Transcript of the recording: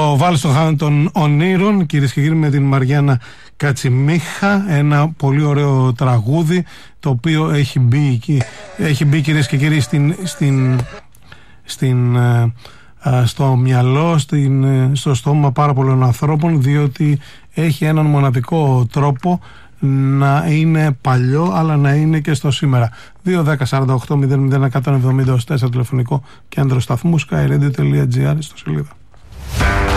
Το Βάλς των Ονείρων, κυρίες και κύριοι, με την Μαριάννα Κατσιμίχα, ένα πολύ ωραίο τραγούδι το οποίο έχει μπει κυρίες και κύριοι στο μυαλό, στο στόμα πάρα πολλών ανθρώπων, διότι έχει έναν μοναδικό τρόπο να είναι παλιό αλλά να είναι και στο σήμερα. 2-10-48-00-170 τηλεφωνικό κέντρο σταθμού skyradio.gr στο σελίδα.